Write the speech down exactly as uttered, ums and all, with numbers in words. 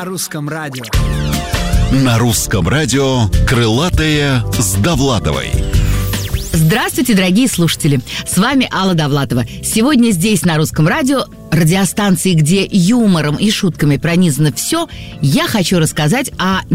На русском радио. На русском радио «Крылатые с Довлатовой». Здравствуйте, дорогие слушатели! С вами Алла Довлатова. Сегодня здесь, на русском радио, радиостанции, где юмором и шутками пронизано все, я хочу рассказать о